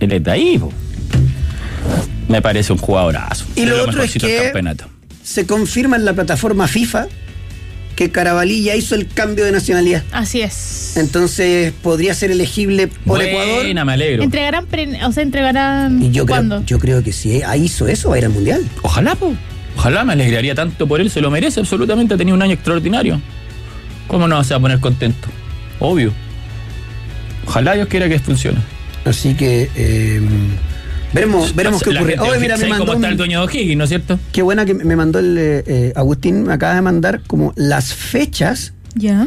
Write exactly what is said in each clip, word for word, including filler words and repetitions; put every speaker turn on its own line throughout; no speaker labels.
Él está ahí, po. Me parece un jugadorazo.
Y lo, lo otro es que se confirma en la plataforma FIFA que Carabalí ya hizo el cambio de nacionalidad.
Así es.
Entonces podría ser elegible por
Buena,
Ecuador.
Me alegro.
¿Entregarán, pre, o sea, entregarán
y yo
cuándo?
Creo, yo creo que si ahí hizo eso, va a ir al Mundial.
Ojalá, po. Ojalá, me alegraría tanto por él, se lo merece absolutamente, ha tenido un año extraordinario. ¿Cómo no se va a poner contento? Obvio. Ojalá Dios quiera que funcione.
Así que eh, veremos, veremos qué ocurre.
Oh, mira, me mandó cómo está un... el dueño de O'Higgins, ¿no es cierto?
Qué buena que me mandó el eh, Agustín, me acaba de mandar como las fechas.
Ya.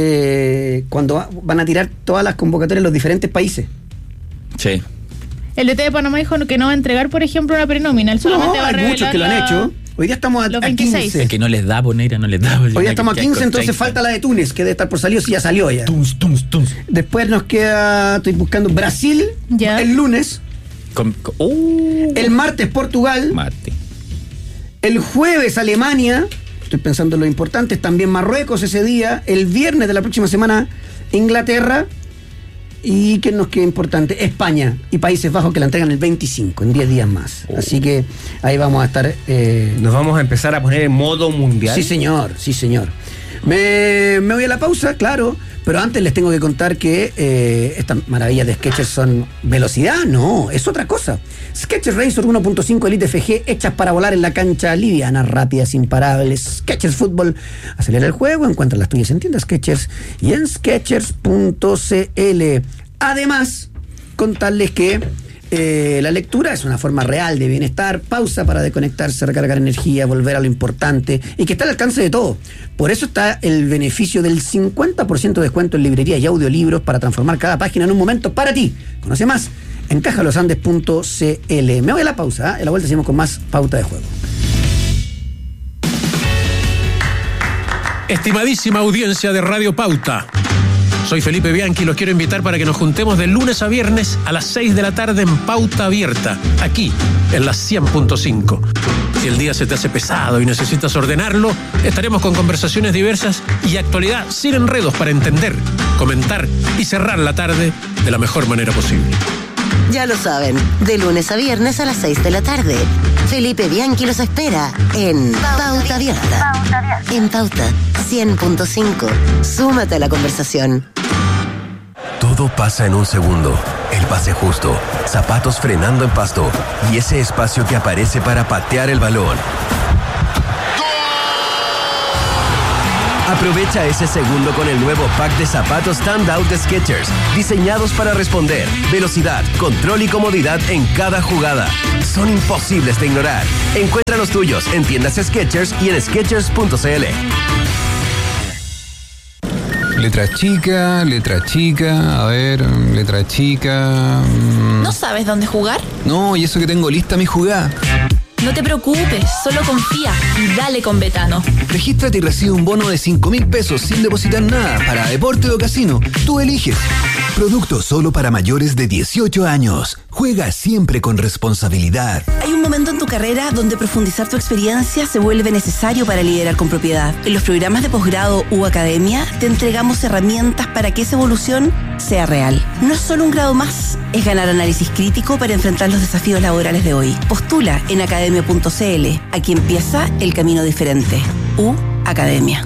Eh, cuando van a tirar todas las convocatorias en los diferentes países.
Sí.
El D T de Panamá dijo que no va a entregar, por ejemplo, una prenómina. Él solamente
no,
va a
hay muchos que lo han hecho. Hoy día estamos a, a quince.
Es que no les da, Poneira, no les da.
Hoy día estamos a quince, entonces falta la de Túnez, que debe estar por salir, si ya salió ya.
Tuns, tuns, tuns.
Después nos queda, estoy buscando Brasil,
ya.
El lunes.
Con, con, uh,
el martes Portugal.
Mate.
El jueves Alemania. Estoy pensando en lo importante. También Marruecos ese día. El viernes de la próxima semana Inglaterra. Y que nos queda importante, España y Países Bajos, que la entregan el veinticinco, en diez días más. Oh. Así que ahí vamos a estar. Eh...
Nos vamos a empezar a poner en modo mundial.
Sí, señor, sí, señor. Me, me voy a la pausa, claro, pero antes les tengo que contar que eh, estas maravillas de Skechers son velocidad, no, es otra cosa. Skechers Razor uno punto cinco Elite F G, hechas para volar en la cancha, livianas, rápidas, imparables. Skechers Fútbol, acelera el juego, encuentra las tuyas en tiendas Skechers y en skechers punto c l. Además, contarles que Eh, la lectura es una forma real de bienestar, pausa para desconectarse, recargar energía, volver a lo importante y que está al alcance de todo. Por eso está el beneficio del cincuenta por ciento de descuento en librerías y audiolibros para transformar cada página en un momento para ti. Conoce más en caja los andes punto c l. Me voy a la pausa, ¿eh? A la vuelta seguimos con más Pauta de Juego.
Estimadísima audiencia de Radio Pauta, soy Felipe Bianchi y los quiero invitar para que nos juntemos de lunes a viernes a las seis de la tarde en Pauta Abierta, aquí en la cien punto cinco. Si el día se te hace pesado y necesitas ordenarlo, estaremos con conversaciones diversas y actualidad sin enredos para entender, comentar y cerrar la tarde de la mejor manera posible.
Ya lo saben, de lunes a viernes a las seis de la tarde. Felipe Bianchi los espera en Pauta Abierta. En Pauta cien punto cinco. Súmate a la conversación.
Todo pasa en un segundo. El pase justo, zapatos frenando en pasto y ese espacio que aparece para patear el balón. Aprovecha ese segundo con el nuevo pack de zapatos Standout de Skechers, diseñados para responder, velocidad, control y comodidad en cada jugada. Son imposibles de ignorar. Encuentra los tuyos en tiendas Skechers y en skechers punto c l.
Letra chica, letra chica, a ver, letra chica... Mmm.
¿No sabes dónde jugar?
No, y eso que tengo lista mi jugada.
No te preocupes, solo confía y dale con Betano.
Regístrate y recibe un bono de cinco mil pesos sin depositar nada para deporte o casino. Tú eliges. Producto solo para mayores de dieciocho años. Juega siempre con responsabilidad.
Hay un momento en tu carrera donde profundizar tu experiencia se vuelve necesario para liderar con propiedad. En los programas de posgrado u academia te entregamos herramientas para que esa evolución sea real. No es solo un grado más, es ganar análisis crítico para enfrentar los desafíos laborales de hoy. Postula en academia punto c l. Aquí empieza el camino diferente. U Academia.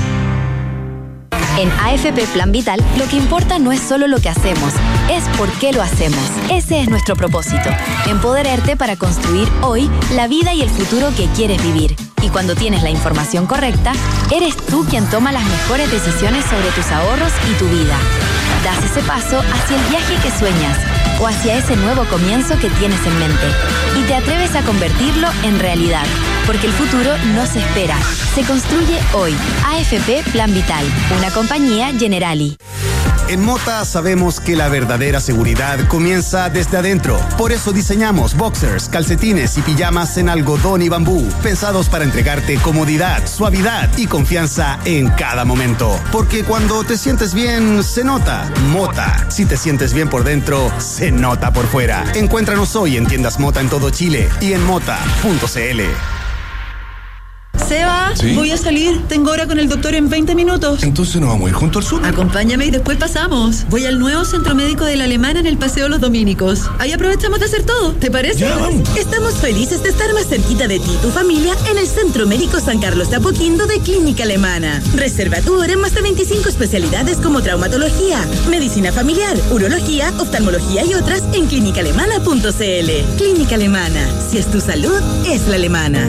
En A F P Plan Vital, lo que importa no es solo lo que hacemos, es por qué lo hacemos. Ese es nuestro propósito, empoderarte para construir hoy la vida y el futuro que quieres vivir. Y cuando tienes la información correcta, eres tú quien toma las mejores decisiones sobre tus ahorros y tu vida. Das ese paso hacia el viaje que sueñas o hacia ese nuevo comienzo que tienes en mente y te atreves a convertirlo en realidad, porque el futuro no se espera, se construye hoy. A F P Plan Vital, una compañía Generali.
En Mota sabemos que la verdadera seguridad comienza desde adentro. Por eso diseñamos boxers, calcetines y pijamas en algodón y bambú, pensados para entregarte comodidad, suavidad y confianza en cada momento. Porque cuando te sientes bien, se nota. Mota. Si te sientes bien por dentro, se nota por fuera. Encuéntranos hoy en tiendas Mota en todo Chile y en mota punto c l.
Seba,
¿Sí?
voy a salir. Tengo hora con el doctor en veinte minutos.
Entonces nos vamos a ir junto al sur.
Acompáñame y después pasamos. Voy al nuevo centro médico de la Alemana en el Paseo Los Dominicos. Ahí aprovechamos de hacer todo. ¿Te parece?
Ya, vamos.
Estamos felices de estar más cerquita de ti y tu familia en el Centro Médico San Carlos de Apoquindo de Clínica Alemana. Reserva tu hora en más de veinticinco especialidades como traumatología, medicina familiar, urología, oftalmología y otras en clínica alemana punto c l. Clínica Alemana. Si es tu salud, es la alemana.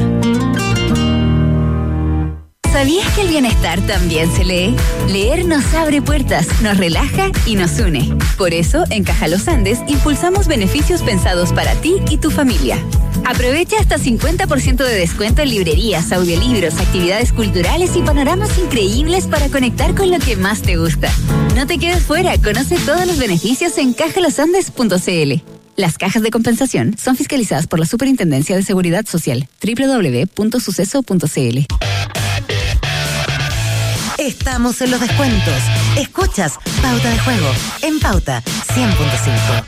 ¿Sabías que el bienestar también se lee? Leer nos abre puertas, nos relaja y nos une. Por eso, en Caja Los Andes, impulsamos beneficios pensados para ti y tu familia. Aprovecha hasta cincuenta por ciento de descuento en librerías, audiolibros, actividades culturales y panoramas increíbles para conectar con lo que más te gusta. No te quedes fuera, conoce todos los beneficios en caja los andes punto c l. Las cajas de compensación son fiscalizadas por la Superintendencia de Seguridad Social. doble u doble u doble u punto suceso punto c l.
Estamos en los descuentos. Escuchas Pauta de Juego en Pauta cien punto cinco.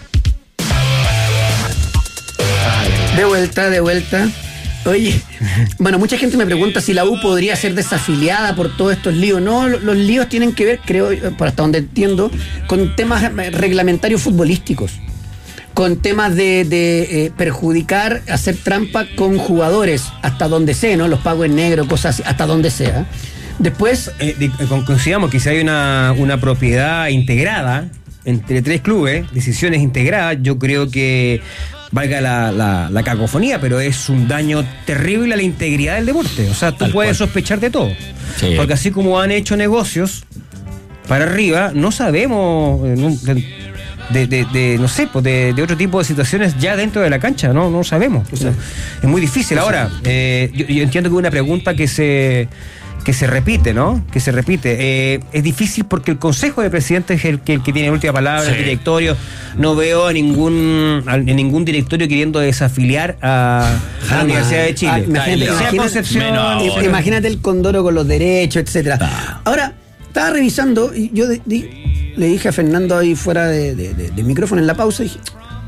De vuelta, de vuelta. Oye, bueno, mucha gente me pregunta si la U podría ser desafiliada por todos estos líos. No, los líos tienen que ver, creo, por hasta donde entiendo, con temas reglamentarios futbolísticos, con temas de, de eh, perjudicar, hacer trampa con jugadores, hasta donde sea, ¿no? Los pagos en negro, cosas así, hasta donde sea. Después,
eh, de, consideramos que si hay una, una propiedad integrada entre tres clubes, decisiones integradas, yo creo que valga la, la, la cacofonía, pero es un daño terrible a la integridad del deporte. O sea, tú Tal puedes cual. sospechar de todo. Sí. Porque así como han hecho negocios para arriba, no sabemos de, de, de, de no sé, pues de, de otro tipo de situaciones ya dentro de la cancha, no, no sabemos. O sea, es muy difícil. Ahora, eh, yo, yo entiendo que es una pregunta que se... que se repite, ¿no? Que se repite. Eh, es difícil porque el Consejo de Presidentes es el que, el que tiene la última palabra, sí. El directorio. No veo a ningún a ningún directorio queriendo desafiliar a, a la Universidad de Chile. Ah,
imagínate, imagínate, imagínate el condoro con los derechos, etcétera. Ah. Ahora, estaba revisando y yo de, de, le dije a Fernando ahí fuera de, de, de, de micrófono en la pausa, dije,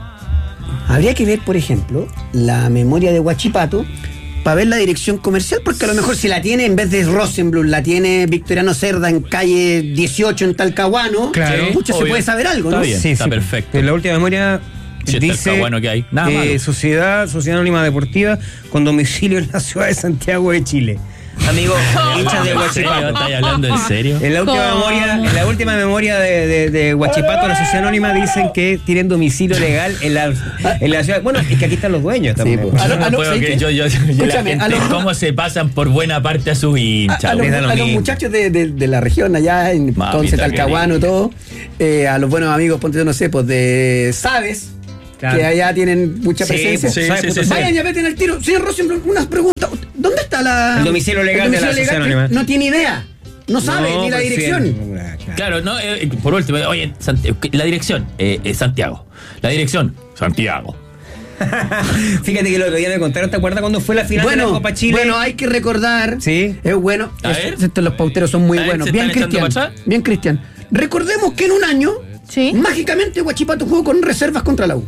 habría que ver, por ejemplo, la memoria de Huachipato para ver la dirección comercial, porque a lo mejor si la tiene, en vez de Rosenblum, la tiene Victoriano Cerda en calle dieciocho en Talcahuano, claro, mucho se puede saber algo,
está
¿no?
Bien, sí, está sí, perfecto.
En la última memoria
sí,
dice
Talcahuano que hay. Nada
eh,
malo.
Sociedad, Sociedad Anónima Deportiva con domicilio en la ciudad de Santiago de Chile. Amigo, hinchas de Huachipato.
¿Estás hablando en serio?
En la última
¿Cómo?
memoria, en la última memoria de, de, de Huachipato, la Sociedad Anónima dicen que tienen domicilio legal en la, en la ciudad. Bueno, es que aquí están los dueños también. Sí, pues.
Yo no puedo que yo, yo, yo la gente, los, cómo se pasan por buena parte a sus hinchas.
A, a, los, a los muchachos de, de, de la región allá, en entonces Talcahuano, todo, eh, a los buenos amigos, ponte, no sé, pues de Sabes. Claro. Que allá tienen mucha presencia. Sí, sí, sí, sí, Vayan, sí. Ya meten el tiro. Señor Rosenblum, unas preguntas. ¿Dónde está la,
el domicilio legal el domicilio de la Sociedad Anónima?
No tiene idea. No sabe no, ni la dirección. Sí,
claro. claro, no, eh, por último, oye, la dirección, eh, eh, Santiago. La dirección, Santiago.
Fíjate que lo que ya me contaron, ¿te acuerdas cuando fue la final
bueno,
de la Copa Chile?
Bueno, hay que recordar.
Sí.
Es bueno. Es, estos, los pauteros son muy buenos. Bien, Cristian. Bien, Cristian. Recordemos que en un año, ¿sí? Mágicamente, Huachipato jugó con reservas contra la U.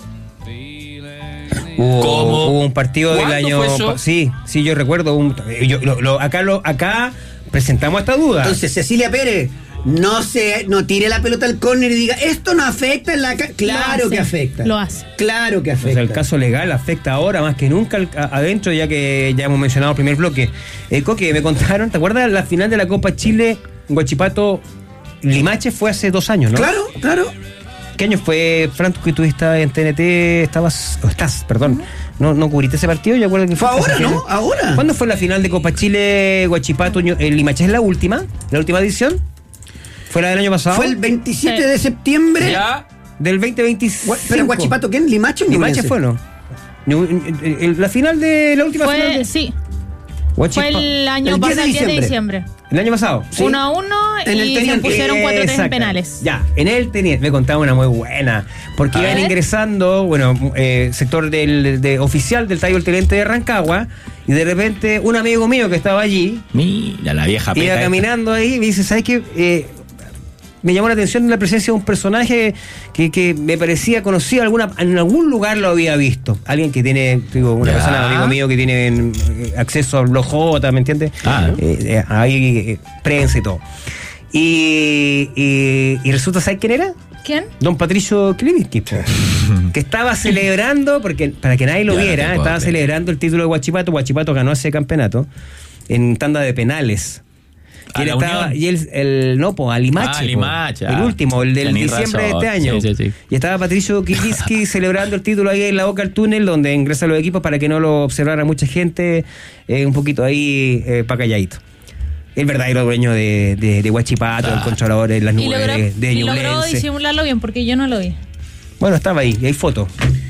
Hubo, hubo un partido del año. Sí, sí, yo recuerdo. Un, yo, lo, lo, acá, lo, acá presentamos esta duda.
Entonces, Cecilia Pérez, no se, no tire la pelota al córner y diga, esto no afecta en la. Ca-". Claro
hace,
que afecta.
Lo hace.
Claro que afecta.
O sea, el caso legal afecta ahora más que nunca al, a, adentro, ya que ya hemos mencionado el primer bloque. Eh, Coque, me contaron, ¿te acuerdas la final de la Copa Chile, Huachipato Limache? Fue hace dos años, ¿no?
Claro, claro.
¿Qué año fue, Fran, que tú estabas en T N T? Estabas, o estás, perdón. ¿No, no cubriste ese partido? Yo acuerdo que
fue ahora, ¿no? Ahora.
¿Cuándo fue la final de Copa Chile, Huachipato, el Limache? ¿Es la última? ¿La última edición? ¿Fue la del año pasado?
Fue el veintisiete sí. de septiembre.
Ya. Del veinte veinticinco.
¿Pero Huachipato quién? ¿Limache o
Limache fue, no? La final de la última
fue,
final. De...
Sí.
Huachipato.
Fue el año el pasado, el diez de diciembre.
¿El año pasado?
Sí. Uno a uno en y se pusieron cuatro tres en penales.
Ya, en el teniente me contaba una muy buena. Porque a iban ver. ingresando, bueno, eh, sector del de, oficial del Tallo del Teniente de Rancagua, y de repente un amigo mío que estaba allí,
mira la vieja
iba caminando ahí y me dice, ¿sabes qué? Eh, me llamó la atención la presencia de un personaje que, que me parecía conocido, alguna, en algún lugar lo había visto. Alguien que tiene, digo, una
Ya.
persona, amigo mío, que tiene eh, acceso al blog J, ¿me entiendes?
Ah.
Eh, eh, hay eh, prensa y todo. Y, y, y resulta, ¿sabes quién era?
¿Quién?
Don Patricio Klivinsky, que estaba celebrando, porque para que nadie lo
Ya,
viera,
no te puedo
estaba
creer.
celebrando el título de Huachipato. Huachipato ganó ese campeonato en tanda de penales.
¿A
Y él
la
estaba,
Unión?
y él, el, no, pues, a Limache.
Ah, Limache,
po, el
ah.
último, el del
Tenís
diciembre
razón.
de este año.
Sí, sí, sí.
Y estaba Patricio Klivinsky celebrando el título ahí en la boca del túnel, donde ingresan los equipos para que no lo observara mucha gente, eh, un poquito ahí eh, pa' calladito. El verdadero dueño de, de, de Huachipato,
Ah.
el controlador de las
Y
nubes
logró,
de, de
y logró
Ñublense.
disimularlo bien, porque yo no lo vi.
Bueno, estaba ahí, y hay fotos.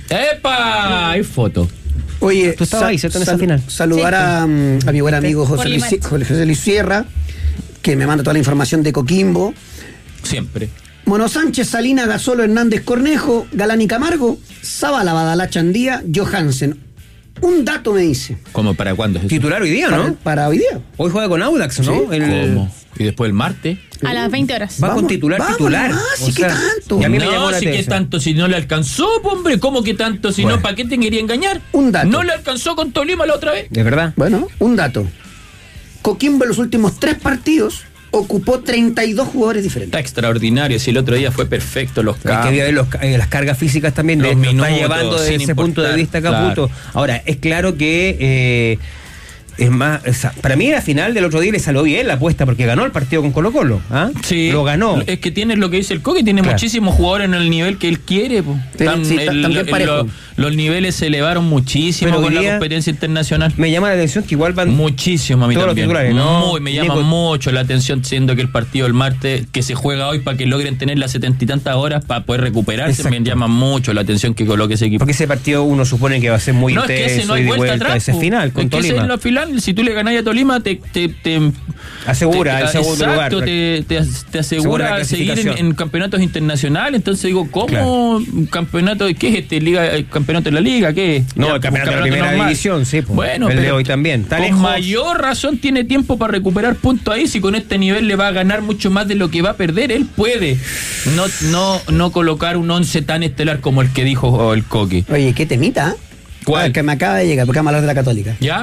¡Epa! Hay foto.
Oye,
Tú estabas
sa-
ahí, ¿cierto? En esa
sal-
final.
saludar
Sí.
a, mm, a mi buen amigo
Por
José Luis,
Limache.
José Luis Sierra, que me manda toda la información de Coquimbo.
Siempre.
Mono Sánchez, Salina, Gasolo, Hernández, Cornejo, Galán y Camargo, Zabala, Badalá, Chandía, Johansen. Un dato me dice.
¿Cómo para cuándo es eso?
Titular hoy día,
Para,
¿no?
para hoy día.
Hoy juega con Audax, ¿no?
Sí.
El-
¿Cómo? Y después el martes.
A las veinte horas.
Va
Vamos,
con titular,
vamos
titular.
nomás,
O
sí, ¿qué
sea,
tanto?
y a mí me
no,
llamó la
si que
atención.
tanto, si no le alcanzó, po, hombre. ¿Cómo que tanto? Si
Bueno.
no, ¿para qué te quería engañar?
Un dato.
No le alcanzó con Tolima la otra vez.
¿De verdad?
Bueno, un dato. Coquimbo en los últimos tres partidos ocupó treinta y dos jugadores diferentes.
Está extraordinario. Si el otro día fue perfecto los
Hay que
campos.
ver los, eh, las cargas físicas también,
Los
de, lo
minutos,
está llevando desde
sin
ese punto de
importar,
vista
claro.
Caputo. Ahora, es claro que eh, es más, o sea, para mí la final del otro día le salió bien la apuesta porque ganó el partido con Colo Colo. ¿Ah?
Sí.
Lo ganó.
Es que tiene lo que dice el Coque, tiene
Claro.
muchísimos jugadores en el nivel que él quiere. Po.
Tiene-
Tan-
sí, ta-
el-
también
el-
parejo.
lo- los niveles se elevaron muchísimo
Pero
con
hoy
la
día
competencia internacional.
Me llama la atención que igual van
Muchísimo a mí
todos los
también.
titulares, ¿no?
Muy, me llama
Nico-
mucho la atención, siendo que el partido del martes que se juega hoy para que logren tener las setenta y tantas horas para poder recuperarse,
Exacto.
me llama mucho la atención que coloque ese equipo.
porque ese partido uno supone que va a ser muy
no, es
intenso
que ese no hay
y de
vuelta,
vuelta
atrás.
ese
po.
final con
es que ese
Tolima.
es la final, si tú le ganás a Tolima, te, te, te
Asegura
te-
el segundo
exacto,
lugar.
te, te, te
Asegura
asegura
la
seguir en,
clasificación.
en campeonatos internacionales. Entonces digo, ¿cómo
Claro.
un campeonato? ¿Qué es este? Liga, el campeonato de la liga? ¿Qué es?
No,
Ya,
el campeonato de la
un
primera
normal.
división, sí. po.
Bueno,
el de
pero
hoy también. Está
con
lejos.
mayor razón tiene tiempo para recuperar puntos ahí. Si con este nivel le va a ganar mucho más de lo que va a perder, él puede. No, no, no colocar un once tan estelar como el que dijo el Coque.
Oye, qué temita. ¿eh?
¿Cuál?
Ah, que me acaba de llegar, porque vamos a hablar de la Católica.
¿Ya?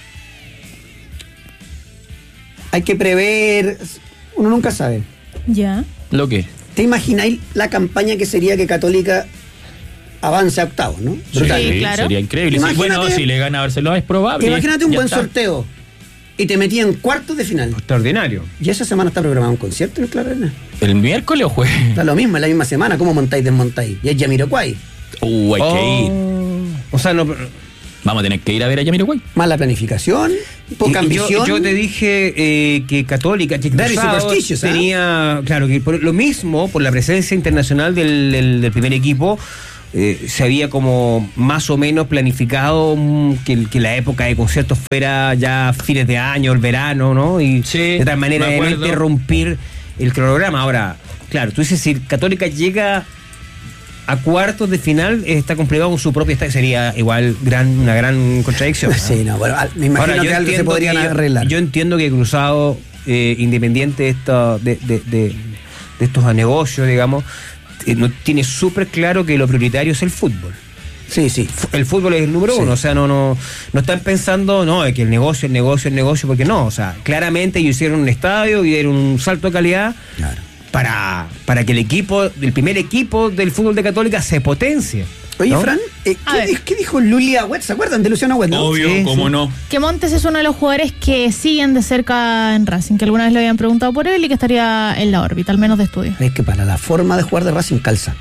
Hay que prever. Uno nunca sabe.
Ya.
¿Lo qué?
¿Te imagináis la campaña que sería que Católica avance a octavos, no? Brutal.
Sí,
claro.
sería increíble. Sí,
Imagínate-
bueno, si le gana a Barcelona es probable.
Imagínate un
Ya
buen
está.
sorteo y te metí en cuartos de final.
Extraordinario.
Y esa semana está programado un concierto en el Claro Arena.
¿El miércoles o jueves?
Da lo mismo, en la misma semana. ¿Cómo montáis, desmontáis? Y es Yamiroquai.
Uh, hay que ir.
O sea, no.
Vamos a tener que ir a ver a Yamiroquai.
Mala planificación, poca
Y- y yo-
ambición.
Yo, te dije eh, que Católica, que
Very
Cruzado
superstitious, ¿eh?
tenía, claro, que por lo mismo, por la presencia internacional del, del- del primer equipo, eh, se había como más o menos planificado mm, que, que la época de conciertos fuera ya fines de año, el verano, ¿no? Y
Sí,
de tal manera
me
de no
acuerdo.
interrumpir el cronograma. Ahora, claro, tú dices, si Católica llega a cuartos de final, eh, está complicado con su propia estadio, sería igual gran, una gran contradicción, ¿no?
Sí, no, bueno, al- me imagino
Ahora, yo
que algo se
entiendo
podrían
que yo-
arreglar.
Yo entiendo que Cruzado, eh, independiente de, esto, de, de, de, de estos negocios, digamos, eh, no tiene súper claro que lo prioritario es el fútbol.
Sí, sí.
El fútbol es el número
Sí.
uno, o sea, no, no, no están pensando, no, de que el negocio, el negocio, el negocio, porque no, o sea, claramente ellos hicieron un estadio y dieron un salto de calidad
Claro.
para, para que el equipo, el primer equipo del fútbol de Católica se potencie.
Oye,
¿no?
Fran, eh,
A
¿qué,
ver.
di- qué dijo Lulia Wet? ¿Se acuerdan de Luciano Wet? no?
Obvio,
Sí,
cómo
sí.
no.
Que Montes es uno de los jugadores que siguen de cerca en Racing, que alguna vez le habían preguntado por él y que estaría en la órbita, al menos de estudio.
Es que para la forma de jugar de Racing calza.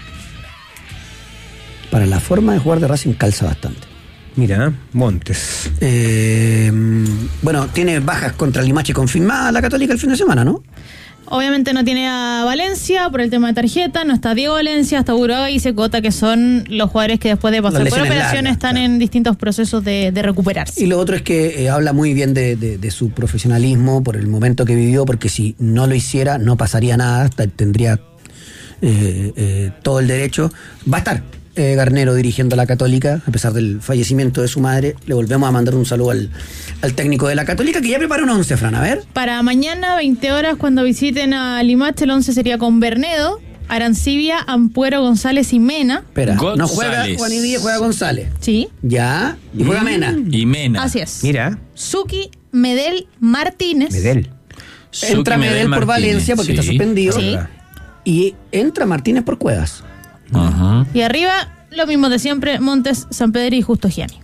Para la forma de jugar de Racing calza bastante.
Mira, Montes.
Eh, bueno, tiene bajas contra Limache confirmada la Católica el fin de semana, ¿no?
Obviamente no tiene a Valencia por el tema de tarjeta, no está Diego Valencia, está Uruguay y Secota, que son los jugadores que después de pasar
Las
por
lesiones
operaciones
largas,
están
claro.
en distintos procesos de, de recuperarse.
Y lo otro es que eh, habla muy bien de, de- de su profesionalismo por el momento que vivió, porque si no lo hiciera no pasaría nada, hasta tendría eh, eh, todo el derecho. Va a estar, eh, Garnero dirigiendo a la Católica, a pesar del fallecimiento de su madre. Le volvemos a mandar un saludo al, al técnico de la Católica, que ya preparó un once, Fran, a ver.
Para mañana, veinte horas, cuando visiten a Limache, el once sería con Bernedo, Arancibia, Ampuero, González y Mena.
Espera,
González.
no juega Juan y Díaz, juega González.
Sí.
Ya, y juega Mena.
Y Mena.
Así es.
Mira.
Suki, Medel, Martínez.
Medel.
Entra
Suki
Medel por
Martínez,
Valencia porque
sí.
está suspendido.
Sí.
Y entra Martínez por Cuevas.
Ajá.
Y arriba, lo mismo de siempre, Montes, San Pedro y Justo Gianni.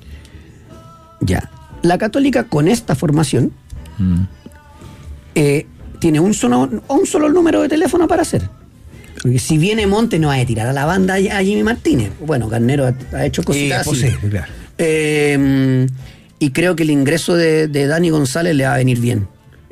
Ya. La Católica con esta formación
Mm.
eh, tiene un solo, un solo número de teléfono para hacer. Porque si viene Montes, no va a tirar a la banda a Jimmy Martínez. Bueno, Garnero ha, ha hecho cositas
Sí,
así.
posible, claro.
Eh, y creo que el ingreso de, de Dani González le va a venir bien.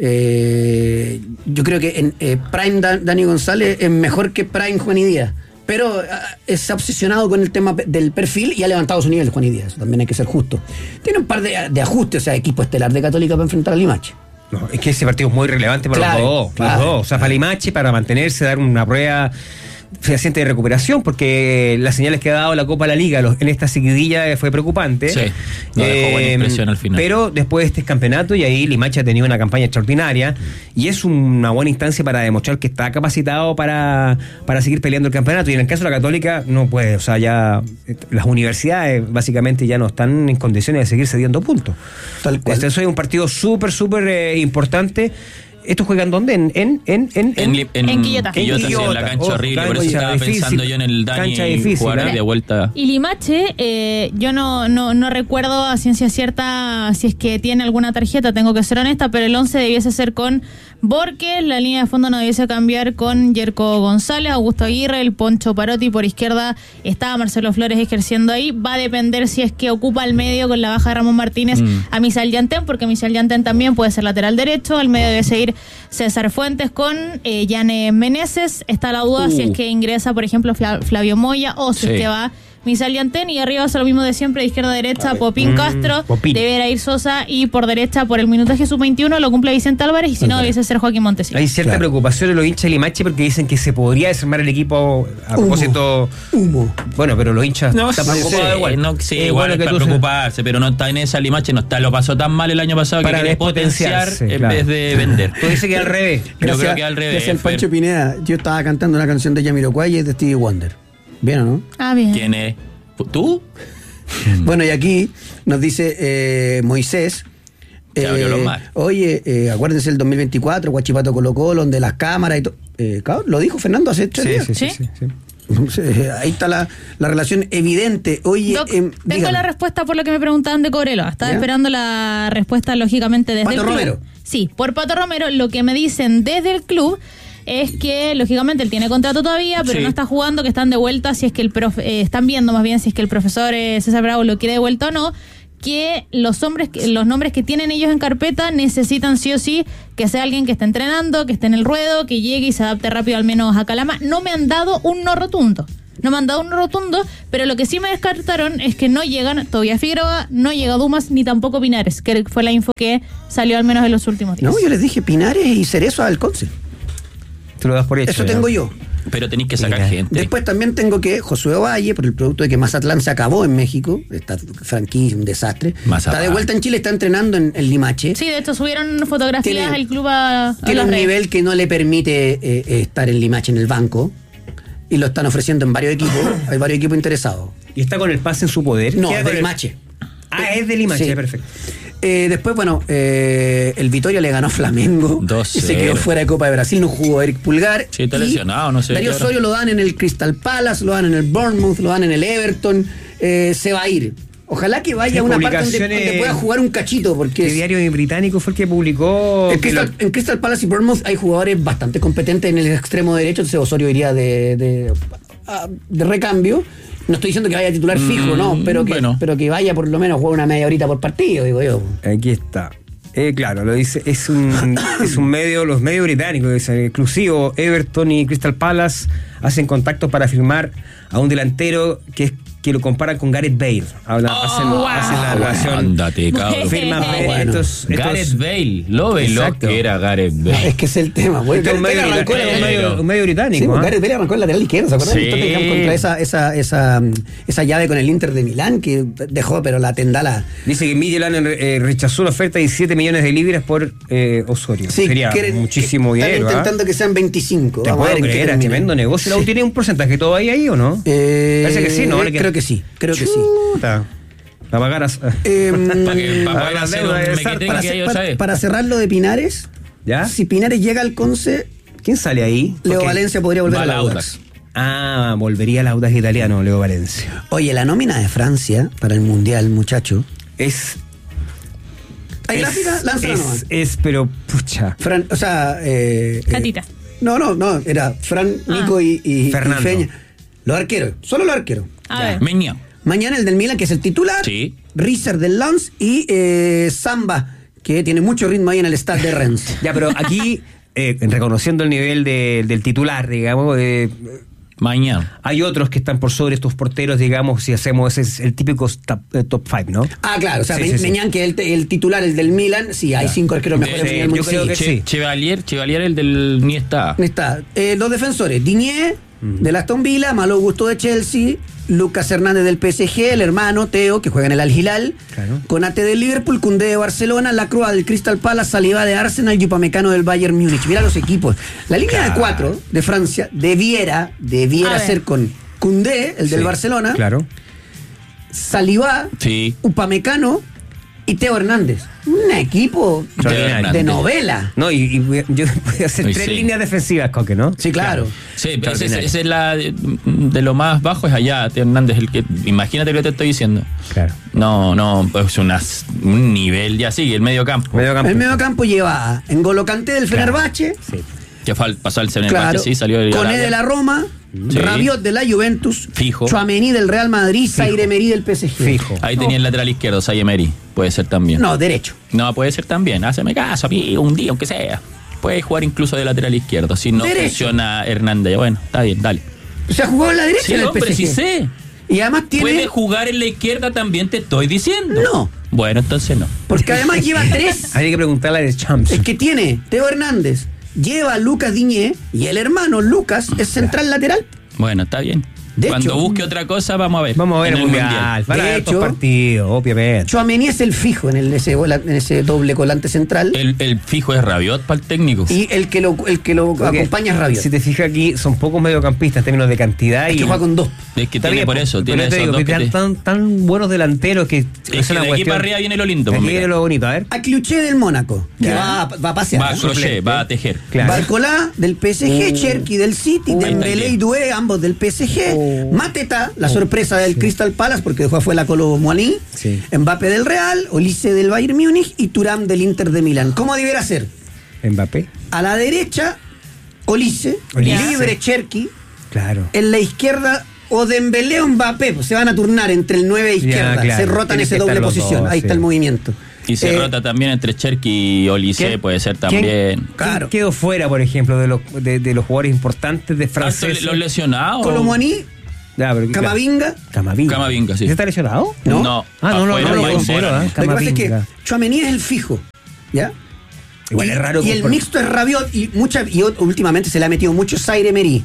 Eh, yo creo que en eh, Prime Dan- Dani González es mejor que Prime Juan y Díaz. Pero ah, es obsesionado con el tema pe- del perfil y ha levantado su nivel Juan y Díaz. Eso también hay que ser justo. Tiene un par de, de ajustes, o sea, equipo estelar de Católica para enfrentar a Limache.
No, es que ese partido es muy relevante para
Claro,
los dos. para
claro,
los dos. O sea, para Limache, para mantenerse, dar una prueba fehaciente de recuperación, porque las señales que ha dado la Copa de la Liga los- en esta seguidilla fue preocupante.
Sí, no dejó buena impresión al final.
Pero después de este campeonato, y ahí Limache ha tenido una campaña extraordinaria, y es una buena instancia para demostrar que está capacitado para, para seguir peleando el campeonato. Y en el caso de la Católica, no puede. O sea, ya eh, las universidades básicamente ya no están en condiciones de seguir cediendo puntos.
Tal cual.
Este, eso es un partido súper, súper eh, importante. ¿Estos juegan dónde? En, en, en, en,
En, li- en,
En Quillota.
Quillota, sí, en la cancha
Oh,
horrible.
cancha
Por eso estaba
difícil,
pensando yo en el Dani
cancha difícil,
jugar
¿eh?
de vuelta.
Y Limache, eh, yo no, no, no recuerdo a ciencia cierta si es que tiene alguna tarjeta, tengo que ser honesta, pero el once debiese ser con Borges, la línea de fondo no debiese cambiar con Yerko González, Augusto Aguirre, el Poncho Parotti, por izquierda estaba Marcelo Flores ejerciendo ahí. Va a depender si es que ocupa el medio con la baja de Ramón Martínez
Mm.
a Misael Yantén, porque Misael Yantén también puede ser lateral derecho. Al medio debe seguir César Fuentes con eh, Yane Meneses. Está la duda
Uh.
si es que ingresa, por ejemplo, Fla- Flavio Moya o si
Sí.
es que va Misael Yantén, y arriba hace lo mismo de siempre, de izquierda a derecha, Popín
Mm,
Castro,
Popín.
deberá ir Sosa, y por derecha, por el minutaje sub veintiuno, lo cumple Vicente Álvarez, y si no, debiese ser Joaquín Montesino.
Hay cierta
Claro.
preocupación de los hinchas de Limache porque dicen que se podría desarmar el equipo a propósito.
Humo.
Bueno, pero los hinchas
No,
están
sí,
preocupados igual.
no, sí,
Es
igual
bueno
es
que
para
tú seas-
preocuparse, pero no está en esa Limache, no está, lo pasó tan mal el año pasado
Para
que quiere potenciar
despotenciarse,
en
claro.
vez de vender.
Tú dices que al revés.
Yo creo que al revés.
Gracias al
Fer.
Pancho Pineda. Yo estaba cantando una canción de Jamiroquai y es de Stevie Wonder. ¿Bien o no?
Ah, bien.
¿Quién es? ¿Tú?
Bueno, y aquí nos dice eh, Moisés.
Se abrió los mares.
Oye, eh, acuérdense el dos mil veinticuatro, Guachipato Colo Colo, donde las cámaras y todo. Eh, cabrón, lo dijo Fernando hace tres
Sí,
días.
sí, sí,
¿Sí?
sí, sí.
Entonces, eh, ahí está la, la relación evidente. Oye,
Doc,
em,
tengo
dígame.
la respuesta por lo que me preguntaban de Cobreloa. Estaba
¿Ya?
esperando la respuesta, lógicamente, desde
Pato
el club.
Romero.
Sí, por Pato Romero. Lo que me dicen desde el club es que, lógicamente, él tiene contrato todavía, pero
Sí.
no está jugando, que están de vuelta, si es que el profe, eh, están viendo más bien si es que el profesor eh, César Bravo lo quiere de vuelta o no, que los hombres, que- los nombres que tienen ellos en carpeta necesitan sí o sí que sea alguien que esté entrenando, que esté en el ruedo, que llegue y se adapte rápido al menos a Calama. No me han dado un no rotundo. No me han dado un no rotundo, pero lo que sí me descartaron es que no llegan todavía Figueroa, no llega Dumas, ni tampoco Pinares, que fue la info que salió al menos en los últimos días.
No, yo les dije Pinares y Cerezo al Conce.
Tú lo das por hecho.
Eso
ya.
tengo yo.
Pero tenéis que sacar
Mira.
gente.
Después también tengo que Josué Ovalle, por el producto de que Mazatlán se acabó en México, está franquicia, un desastre.
Mazatlán.
Está de vuelta en Chile, está entrenando en, en Limache.
Sí, de hecho subieron fotografías
Tiene-
al club a, a
Tiene
las
un
redes.
nivel que no le permite eh, eh, estar en Limache en el banco. Y lo están ofreciendo en varios equipos. Hay varios equipos interesados.
¿Y está con el pase en su poder?
No,
Queda
es
con
de
el-
Limache.
Ah, es de Limache,
Sí.
perfecto.
Eh, después, bueno, eh, el Vitoria le ganó a Flamengo
dos
y se
cero.
quedó fuera de Copa de Brasil. No jugó Eric Pulgar.
Sí, está
Y
lesionado, no sé
Darío
qué ahora.
Osorio lo dan en el Crystal Palace, lo dan en el Bournemouth, lo dan en el Everton. Eh, se va a ir. Ojalá que vaya
Sí,
a una parte donde,
publicaciones-
donde pueda jugar un cachito, porque
¿Qué
es-
diario británico fue el que publicó?
en,
que
Crystal,
lo-
en Crystal Palace y Bournemouth hay jugadores bastante competentes en el extremo derecho, entonces Osorio iría de, de, a- de recambio. No estoy diciendo que vaya a titular fijo,
Mm,
no, pero que,
bueno.
pero que vaya por lo menos a jugar una media horita por partido, digo yo.
Aquí está. Eh, claro, lo dice, es un, es un medio, los medios británicos, es exclusivo. Everton y Crystal Palace hacen contacto para firmar a un delantero que es que lo comparan con Gareth Bale. Hablan,
Oh,
hacen,
wow.
hacen la relación.
Ándate, cabrón.
Firman
Ah,
eh,
bueno.
estos, estos-
Gareth Bale, lo veló
Exacto.
que era Gareth Bale.
Es que es el tema. Bueno,
Este es un
Gareth
medio,
Bale arrancó
un
en el-
medio- un medio británico.
Sí, pues,
¿ah?
Gareth Bale arrancó en el lateral izquierdo, ¿se acuerdan?
Sí.
El Tottenham contra esa, esa, esa, esa llave con el Inter de Milán que dejó, pero la tendala.
Dice que Midtjylland eh, rechazó la oferta de diecisiete millones de libras por eh, Osorio.
Sí,
Sería
quieren-
muchísimo
que-
dinero.
Están
¿ah?
intentando que sean veinticinco.
¿Te
Vamos a
puedo
ver en qué
creer?
termina.
Tremendo negocio. ¿La U
Sí.
tiene un porcentaje todavía ahí o no?
Eh,
Parece que sí, ¿no? Le queda-
Creo que sí, creo que sí.
Chuta. Para pagar a...
Eh,
Para que- para poder
la
hacer
deuda
un
de
mequetrefe
para,
que
cer-
ellos
para-
saben.
para cerrar lo de Pinares,
¿Ya?
si Pinares llega al Conce,
¿Quién sale ahí?
Leo
Porque-
Valencia podría volver
Va
al
al
Audax.
Audax.
Ah, volvería al Audax italiano, Leo Valencia.
Oye, la nómina de Francia para el Mundial, muchacho.
Es...
¿Hay
es,
gráfica? Lánzala
es,
nomás.
es, pero, pucha.
Fran, o sea, eh, eh,
Catita.
no, no, no, era Fran,
Ah.
Nico y, y, y
Fernando.
Feña. Los arqueros, solo los arqueros.
A ver.
Meña.
Mañana el del Milan, que es el titular.
Sí.
Rizer del Lens y eh, Samba, que tiene mucho ritmo ahí en el Stade de Rennes.
Ya, pero aquí, eh, reconociendo el nivel de- del titular, digamos, eh,
Mañana.
hay otros que están por sobre estos porteros, digamos, si hacemos ese es el típico top, eh, top five, ¿no?
Ah, claro, o sea,
Sí,
Me-
sí, sí.
Meñán, que es el, el titular, el del Milan, sí, hay cinco arqueros mejores
Sí,
en el
yo
mundo.
creo
Sí.
que
Che-
sí.
Chevalier, Chevalier, el del ni está.
Está. Eh, los defensores, Digne, del Aston Villa, Malo Gusto de Chelsea, Lucas Hernández del P S G, el hermano Teo, que juega en el Al Hilal,
Claro.
Conate del Liverpool, Koundé de Barcelona, Lacroix del Crystal Palace, Saliba de Arsenal y Upamecano del Bayern Múnich. Mira los equipos. La línea de cuatro de Francia debiera, debiera
A ver.
ser con Koundé, el del
Sí,
Barcelona,
Claro.
Saliba,
Sí.
Upamecano y Teo Hernández. Un equipo de,
Extraordinario.
de novela.
No, y, y voy a- yo voy a hacer
Uy,
tres
sí.
líneas defensivas, Coque, ¿no?
Sí, claro.
Sí, pero ese,
Extraordinario.
ese es la de, de lo más bajo es allá, Teo Hernández, el que imagínate lo que te estoy diciendo.
Claro.
No, no, pues unas, un nivel ya sigue, el medio campo.
Medio campo.
El medio campo lleva a N'Golo Kanté del Fenerbahce,
Sí.
Que fal- pasó al Fenerbahce,
claro,
sí, salió del
Koné
Arabia.
de la Roma,
Sí.
Rabiot de la Juventus,
Fijo.
Tchouaméni del Real Madrid, Zaire Emery del P S G.
Fijo.
Ahí tenía el lateral izquierdo, Say Emery, puede ser también.
No, derecho.
No, puede ser también, háceme caso, amigo, un día, aunque sea. Puede jugar incluso de lateral izquierdo, si no
Derecho.
funciona Hernández. Bueno, está bien, dale.
O sea, jugó en la derecha
Sí,
en el
hombre,
P S G.
sí sé.
Y además tiene.
Puede jugar en la izquierda también, te estoy diciendo.
No.
Bueno, entonces no.
Porque además lleva tres.
Hay que preguntarle de Champs.
Es que tiene Teo Hernández, lleva a Lucas Digne y el hermano Lucas es central lateral.
Bueno, está bien.
De
Cuando
hecho-
busque otra cosa, vamos a ver.
Vamos a ver
en
el mundial. Van a
De
ver
hecho-
estos partidos, obviamente.
Tchouaméni es el fijo en, el, ese, vola- en ese doble colante central.
El, el fijo es Rabiot para el técnico.
Y el que lo, el que lo
Porque
acompaña es Rabiot.
Si te fijas aquí, son pocos mediocampistas en términos de cantidad.
Es
y
que juega con dos.
Es que
Está
tiene
bien,
por eso,
pero
tiene
te
esos
digo
dos
que
que
tienen
te-
tan, tan buenos delanteros que
Es que de aquí para arriba viene lo lindo.
Aquí
pues, mira.
viene lo bonito, a ver.
A Cluché del Mónaco, que va, a- va a pasear.
Va a
¿no?
crochet, va a tejer.
Claro.
Barcolá del P S G,
Uh.
Cherki del City,
Uh.
Dembélé y Doué, ambos del P S G,
Uh.
Mateta, la sorpresa del Crystal Palace porque dejó afuera la Colo Muani,
Sí.
Mbappé del Real, Olise del Bayern Múnich y Thuram del Inter de Milán. ¿Cómo debiera ser?
Mbappé.
A la derecha, Olise,
Olise.
libre Cherki,
Claro.
en la izquierda o Dembélé o Mbappé, pues se van a turnar entre el nueve e izquierda,
claro.
se rotan
Tienen
ese
que
doble
estar los
posición,
dos,
ahí
sí.
está el movimiento.
Y se
Eh,
rota también entre Cherky y Olise,
¿quién-
puede ser
quién-
también.
Claro.
¿Quién quedó fuera, por ejemplo, de los, de, de los jugadores importantes de franceses?
Los lesionados.
Colo Muani,
Ya, pero-
Camavinga.
Camavinga.
Camavinga, sí.
¿Ese está lesionado?
¿No?
No.
Ah, no, no,
afuera,
no lo
no,
considero,
no,
¿eh?
Lo que pasa es que
Camavinga.
Tchouaméni es el fijo, ¿ya?
Igual
y,
es raro
y el
compar-
mixto es Rabiot y mucha y ot- últimamente se le ha metido mucho Zaire Emery.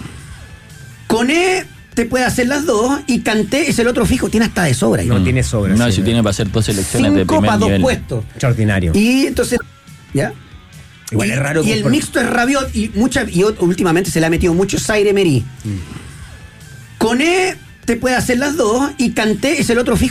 Mm.
Koné te puede hacer las dos y Kanté es el otro fijo, tiene hasta de sobra.
No tiene sobra.
No,
sí,
si tiene para hacer dos selecciones de
Cinco
primer
para dos
nivel.
puestos.
Extraordinario.
Y entonces, ¿ya?
Igual
y,
es raro
y el
compar-
mixto es Rabiot y mucha y ot- últimamente se le ha metido mucho Zaire Emery.
Mm.
Koné te puede hacer las dos y Kanté es el otro fijo.